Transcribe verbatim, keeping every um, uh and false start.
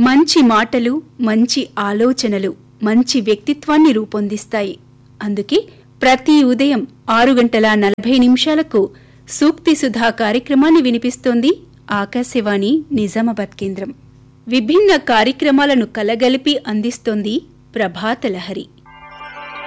మంచి మాటలు, మంచి ఆలోచనలు మంచి వ్యక్తిత్వాన్ని రూపొందిస్తాయి. అందుకే ప్రతి ఉదయం ఆరు గంటల నలభై నిమిషాలకు సూక్తి సుధా కార్యక్రమాన్ని వినిపిస్తోంది ఆకాశవాణి నిజామాబాద్ కేంద్రం. విభిన్న కార్యక్రమాలను కలగలిపి అందిస్తోంది ప్రభాతలహరి.